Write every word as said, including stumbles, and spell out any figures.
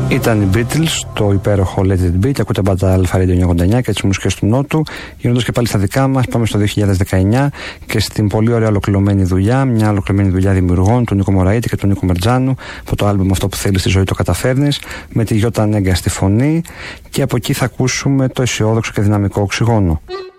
Ήταν οι Beatles, το υπέροχο Let It Be, και ακούτε μπάτα Αλφα Radio εννιακόσια ογδόντα εννιά και τις μουσικές του Νότου. Γίνοντας και πάλι στα δικά μας, πάμε στο δύο χιλιάδες δεκαεννιά και στην πολύ ωραία ολοκληρωμένη δουλειά, μια ολοκληρωμένη δουλειά δημιουργών, του Νίκο Μωραήτη και του Νίκο Μερτζάνου, από το άλμπουμ Αυτό που θέλεις στη ζωή το καταφέρνεις, με τη Γιώτα Νέγκα στη φωνή, και από εκεί θα ακούσουμε το αισιόδοξο και δυναμικό Οξυγόνο.